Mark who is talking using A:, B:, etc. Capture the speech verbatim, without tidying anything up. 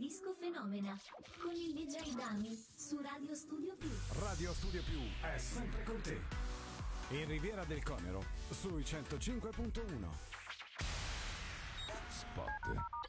A: Disco Fenomena con il D J Dami su Radio Studio Più.
B: Radio Studio Più è sempre con te. In Riviera del Conero sui centocinque punto uno. Spot.